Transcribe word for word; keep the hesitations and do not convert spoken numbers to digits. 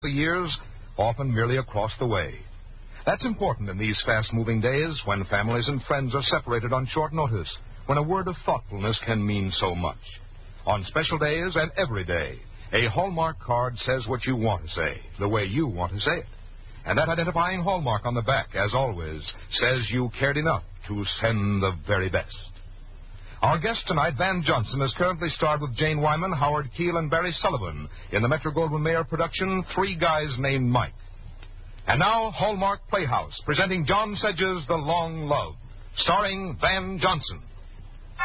the years, often merely across the way. That's important in these fast-moving days when families and friends are separated on short notice, when a word of thoughtfulness can mean so much. On special days and every day, a Hallmark card says what you want to say, the way you want to say it. And that identifying hallmark on the back, as always, says you cared enough to send the very best. Our guest tonight, Van Johnson, is currently starred with Jane Wyman, Howard Keel, and Barry Sullivan in the Metro-Goldwyn-Mayer production, Three Guys Named Mike. And now, Hallmark Playhouse, presenting John Sedge's The Long Love, starring Van Johnson.